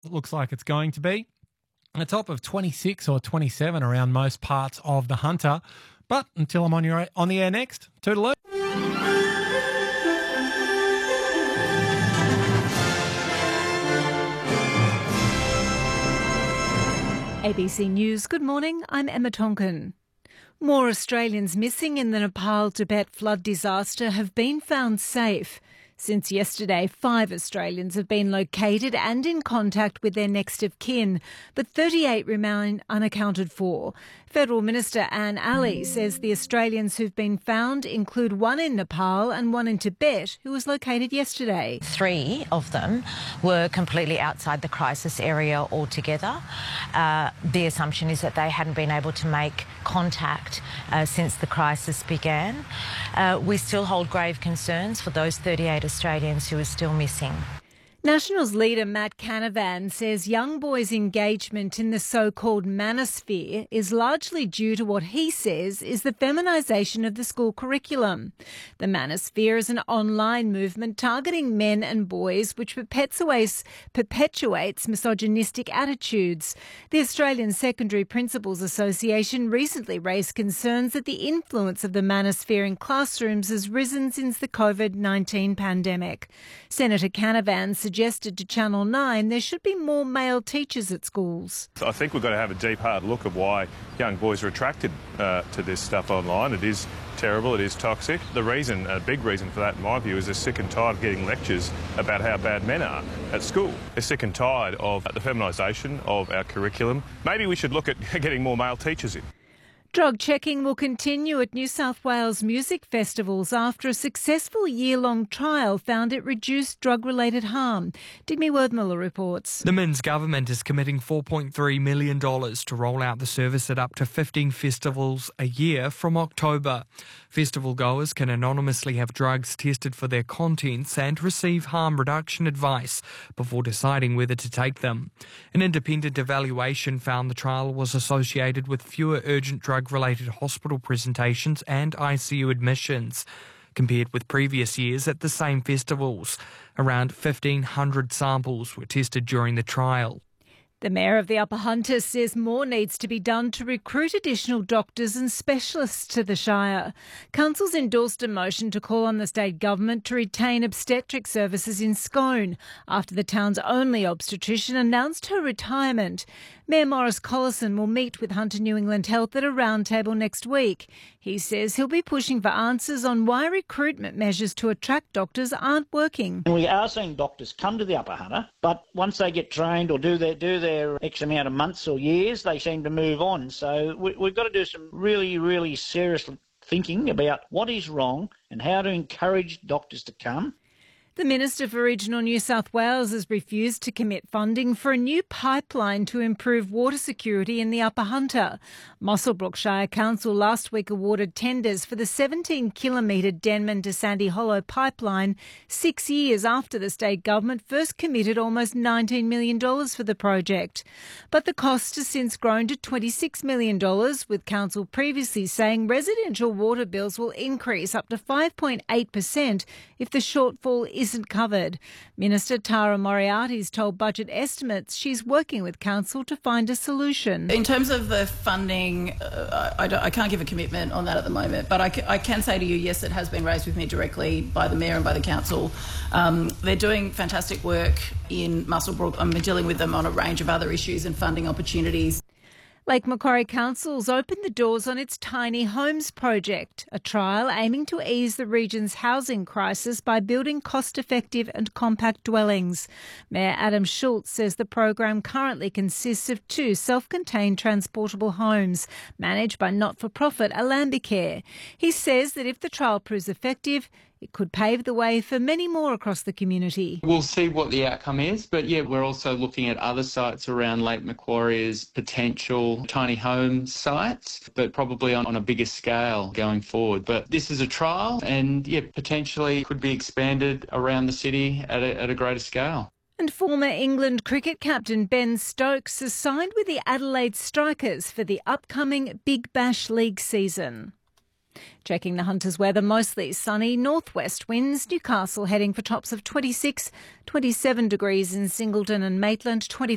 it looks like it's going to be. A top of 26 or 27 around most parts of the Hunter. But until I'm on the air next, toodaloo. ABC News, good morning, I'm Emma Tonkin. More Australians missing in the Nepal-Tibet flood disaster have been found safe. Since yesterday, 5 Australians have been located and in contact with their next of kin, but 38 remain unaccounted for. Federal Minister Anne Ali says the Australians who've been found include one in Nepal and one in Tibet, who was located yesterday. 3 of them were completely outside the crisis area altogether. The assumption is that they hadn't been able to make contact since the crisis began. We still hold grave concerns for those 38 Australians who are still missing. Nationals leader Matt Canavan says young boys' engagement in the so-called manosphere is largely due to what he says is the feminisation of the school curriculum. The manosphere is an online movement targeting men and boys which perpetuates misogynistic attitudes. The Australian Secondary Principals Association recently raised concerns that the influence of the manosphere in classrooms has risen since the COVID-19 pandemic. Senator Canavan suggested to Channel 9 there should be more male teachers at schools. I think we've got to have a deep, hard look at why young boys are attracted to this stuff online. It is terrible, it is toxic. The reason, a big reason for that in my view, is they're sick and tired of getting lectures about how bad men are at school. They're sick and tired of the feminisation of our curriculum. Maybe we should look at getting more male teachers in. Drug checking will continue at New South Wales music festivals after a successful year-long trial found it reduced drug-related harm. Digby Worthmiller reports. The Minns government is committing $4.3 million to roll out the service at up to 15 festivals a year from October. Festival goers can anonymously have drugs tested for their contents and receive harm reduction advice before deciding whether to take them. An independent evaluation found the trial was associated with fewer urgent drug-related hospital presentations and ICU admissions compared with previous years at the same festivals. Around 1,500 samples were tested during the trial. The Mayor of the Upper Hunter says more needs to be done to recruit additional doctors and specialists to the Shire. Council's endorsed a motion to call on the state government to retain obstetric services in Scone after the town's only obstetrician announced her retirement. Mayor Maurice Collison will meet with Hunter New England Health at a roundtable next week. He says he'll be pushing for answers on why recruitment measures to attract doctors aren't working. We are seeing doctors come to the Upper Hunter, but once they get trained or do their X amount of months or years, they seem to move on. So we've got to do some really, really serious thinking about what is wrong and how to encourage doctors to come. The Minister for Regional New South Wales has refused to commit funding for a new pipeline to improve water security in the Upper Hunter. Muswellbrook Shire Council last week awarded tenders for the 17-kilometre Denman to Sandy Hollow pipeline 6 years after the state government first committed almost $19 million for the project. But the cost has since grown to $26 million, with Council previously saying residential water bills will increase up to 5.8% if the shortfall isn't covered. Minister Tara Moriarty's told Budget Estimates she's working with Council to find a solution. In terms of the funding, I can't give a commitment on that at the moment, but I can say to you, yes, it has been raised with me directly by the Mayor and by the Council. They're doing fantastic work in Muswellbrook. I'm dealing with them on a range of other issues and funding opportunities. Lake Macquarie Council's opened the doors on its Tiny Homes project, a trial aiming to ease the region's housing crisis by building cost-effective and compact dwellings. Mayor Adam Schultz says the program currently consists of 2 self-contained transportable homes managed by not-for-profit Alambicare. He says that if the trial proves effective, it could pave the way for many more across the community. We'll see what the outcome is, but yeah, we're also looking at other sites around Lake Macquarie as potential tiny home sites, but probably on a bigger scale going forward. But this is a trial and yeah, potentially could be expanded around the city at a greater scale. And former England cricket captain Ben Stokes has signed with the Adelaide Strikers for the upcoming Big Bash League season. Checking the Hunters' weather, mostly sunny, northwest winds, Newcastle heading for tops of 26, 27 degrees in Singleton and Maitland, 24